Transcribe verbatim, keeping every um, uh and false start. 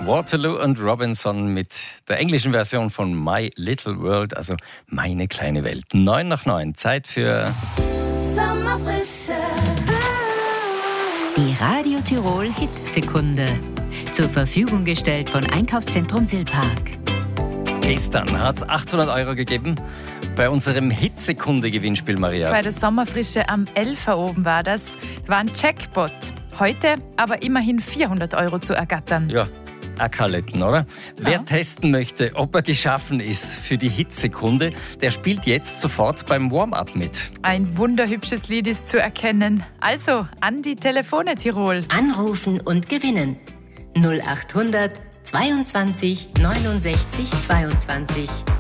Waterloo und Robinson mit der englischen Version von My Little World, also meine kleine Welt. Neun nach neun, Zeit für Sommerfrische. Die Radio Tirol Hitsekunde. Zur Verfügung gestellt von Einkaufszentrum Silpark. Gestern hat es achthundert Euro gegeben bei unserem Hitsekunde-Gewinnspiel, Maria. Bei der Sommerfrische am Elfer oben war das. War ein Jackpot. Heute aber immerhin vierhundert Euro zu ergattern. Ja, Ackerletten, oder? Ja. Wer testen möchte, ob er geschaffen ist für die Hitsekunde, der spielt jetzt sofort beim Warm-up mit. Ein wunderhübsches Lied ist zu erkennen. Also an die Telefone, Tirol. Anrufen und gewinnen. null achthundert zweiundzwanzig neunundsechzig zweiundzwanzig.